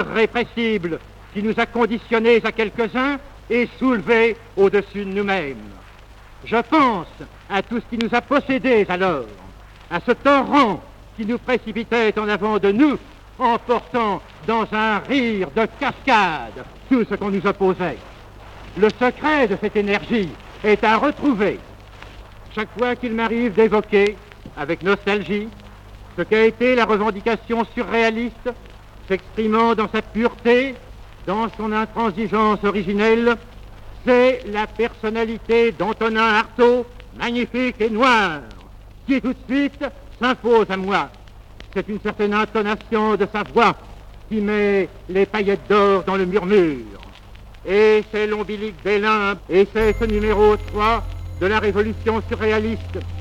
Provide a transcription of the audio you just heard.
irrépressible qui nous a conditionnés à quelques-uns et soulevés au-dessus de nous-mêmes. Je pense à tout ce qui nous a possédés alors, à ce torrent qui nous précipitait en avant de nous, emportant dans un rire de cascade tout ce qu'on nous opposait. Le secret de cette énergie est à retrouver. Chaque fois qu'il m'arrive d'évoquer, avec nostalgie, ce qu'a été la revendication surréaliste, s'exprimant dans sa pureté, dans son intransigeance originelle, c'est la personnalité d'Antonin Artaud, magnifique et noire, qui tout de suite s'impose à moi. C'est une certaine intonation de sa voix qui met les paillettes d'or dans le murmure. Et c'est l'ombilic des limbes, et c'est ce numéro 3 de la révolution surréaliste